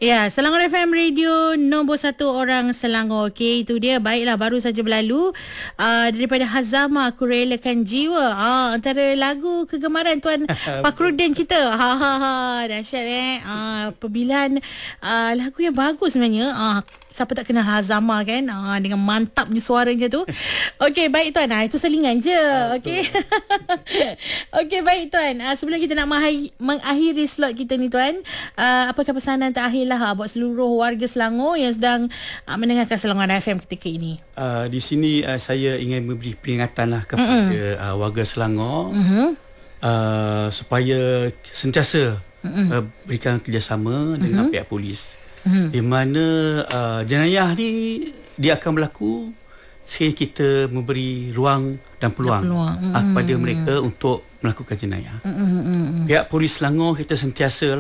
Ya, Selangor FM Radio nombor 1 orang Selangor. Okey, itu dia. Baiklah, baru saja berlalu daripada Hazama, Aku Relakan Jiwa. Antara lagu kegemaran Tuan Fakhruddin kita. Dahsyat pemilihan lagu yang bagus sebenarnya. Siapa tak kenal Hazama kan, dengan mantapnya suaranya tu. Okey, baik Tuan. Itu selingan je. Okey. Okey, baik Tuan. Sebelum kita nak mengakhiri slot kita ni Tuan, apakah pesanan terakhir lah buat seluruh warga Selangor yang sedang mendengarkan Selangor FM ketika ini? Di sini saya ingin memberi peringatan lah kepada warga Selangor, supaya sentiasa berikan kerjasama dengan pihak polis. Di mana jenayah ni dia akan berlaku sekiranya kita memberi ruang dan peluang kepada mereka untuk melakukan jenayah. Pihak polis Selangor kita sentiasa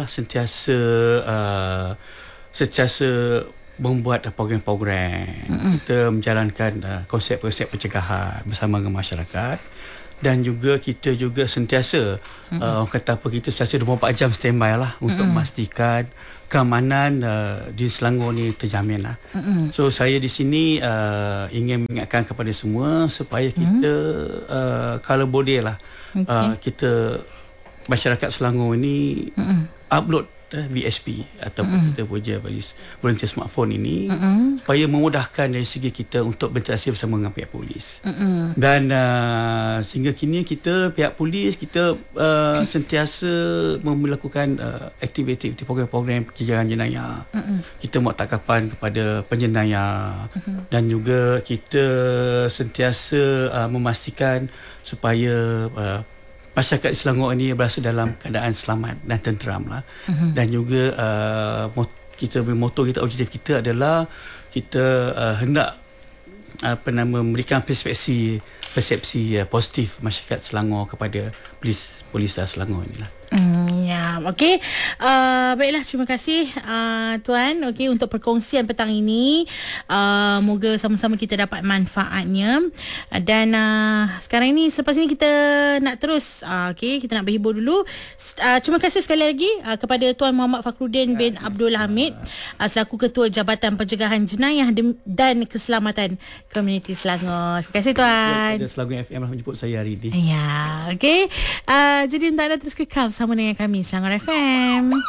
membuat program-program. Kita menjalankan konsep-konsep pencegahan bersama dengan masyarakat. Dan juga kita juga sentiasa orang kata apa, kita sentiasa 24 jam standby lah untuk memastikan keamanan di Selangor ni terjamin lah. So saya di sini ingin mengingatkan kepada semua supaya kita kalau boleh lah kita masyarakat Selangor ni upload VSP ataupun kita punya volunteer smartphone ini supaya memudahkan dari segi kita untuk berinteraksi bersama dengan pihak polis. Dan sehingga kini kita pihak polis kita sentiasa melakukan aktiviti program-program pencegahan jenayah. Kita buat tangkapan kepada penjenayah dan juga kita sentiasa memastikan supaya masyarakat Selangor ini berasa dalam keadaan selamat dan tenteram lah. Dan juga motor kita, objektif kita adalah kita hendak memberikan persepsi positif masyarakat Selangor kepada polis Selangor inilah. Okey. Baiklah, terima kasih Tuan untuk perkongsian petang ini. Moga sama-sama kita dapat manfaatnya. Dan sekarang ini, selepas ini kita nak terus kita nak berhibur dulu. Terima kasih sekali lagi kepada Tuan Muhammad Fakhruddin bin Abdul Hamid selaku Ketua Jabatan Pencegahan Jenayah dan Keselamatan Komuniti Selangor. Terima kasih Tuan. Selangor FM lah menjemput saya hari ini. Okey. Jadi untuk anda terus kekal sama dengan kami Selangor FM.